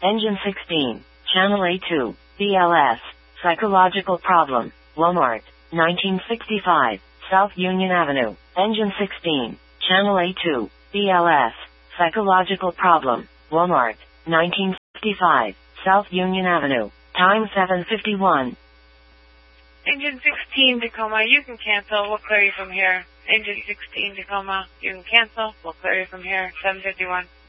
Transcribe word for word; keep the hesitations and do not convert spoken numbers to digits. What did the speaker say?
Engine sixteen, Channel A two, B L S, Psychological Problem, Walmart, nineteen sixty-five, South Union Avenue. Engine sixteen, Channel A two, B L S, Psychological Problem, Walmart, nineteen sixty-five, South Union Avenue. Time seven fifty-one. Engine sixteen, Tacoma, you can cancel. We'll clear you from here. Engine sixteen, Tacoma, you can cancel. We'll clear you from here. seven fifty-one.